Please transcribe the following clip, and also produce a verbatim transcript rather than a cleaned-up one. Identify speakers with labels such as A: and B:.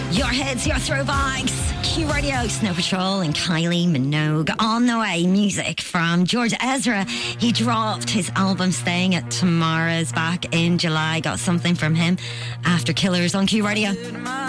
A: Your hits, your throwbacks. Q Radio, Snow Patrol and Kylie Minogue. On the way, music from George Ezra. He dropped his album Staying at Tomorrow's back in July. Got something from him after Killers on Q Radio.